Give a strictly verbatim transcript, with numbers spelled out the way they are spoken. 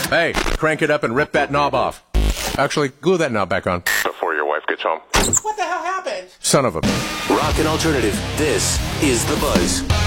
Hey, crank it up and rip that knob off. Actually, glue that knob back on. Before your wife gets home. What the hell happened? Son of a... Rock and alternative. This is The Buzz.